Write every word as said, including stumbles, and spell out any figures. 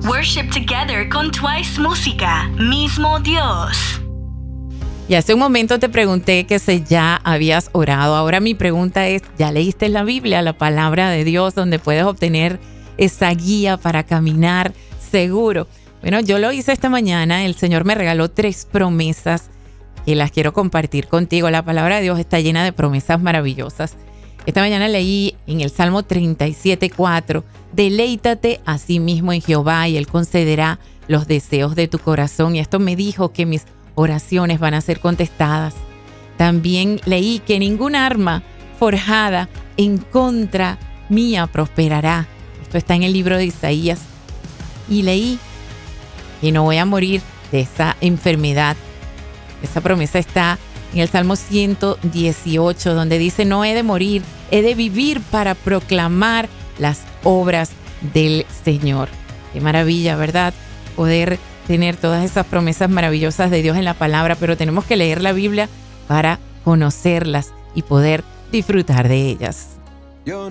Worship together con Twice Música, mismo Dios. Y hace un momento te pregunté que si ya habías orado. Ahora mi pregunta es, ¿ya leíste la Biblia, la palabra de Dios, donde puedes obtener esa guía para caminar seguro? Bueno, yo lo hice esta mañana. El Señor me regaló tres promesas que las quiero compartir contigo. La palabra de Dios está llena de promesas maravillosas. Esta mañana leí en el Salmo treinta y siete, cuatro, deleítate a sí mismo en Jehová y Él concederá los deseos de tu corazón. Y esto me dijo que mis oraciones van a ser contestadas. También leí que ninguna arma forjada en contra mía prosperará. Esto está en el libro de Isaías. Y leí que no voy a morir de esa enfermedad. Esa promesa está en el Salmo ciento dieciocho, donde dice, no he de morir, he de vivir para proclamar las obras del Señor. Qué maravilla, ¿verdad? Poder tener todas esas promesas maravillosas de Dios en la palabra, pero tenemos que leer la Biblia para conocerlas y poder disfrutar de ellas.